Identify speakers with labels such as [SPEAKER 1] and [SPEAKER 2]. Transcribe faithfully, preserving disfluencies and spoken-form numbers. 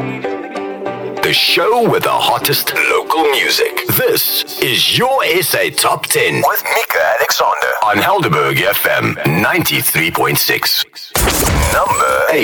[SPEAKER 1] The show with the hottest local music. This is your S A Top ten with Mika Alexander on Helderberg F M ninety-three point six. Number eight.